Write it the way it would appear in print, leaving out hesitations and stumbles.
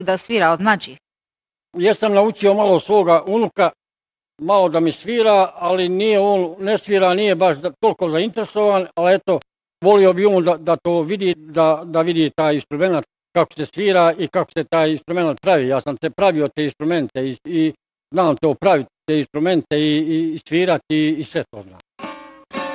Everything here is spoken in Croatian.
da svira od mlađih? Jesam naučio malo svoga unuka, malo da mi svira, ali nije on, ne svira, nije baš toliko zainteresovan, ali eto, volio bi on da to vidi, da vidi taj instrument, kako se svira i kako se taj instrument pravi. Ja sam se pravio te instrumente i znam to praviti, te instrumente i svirati i sve to znam.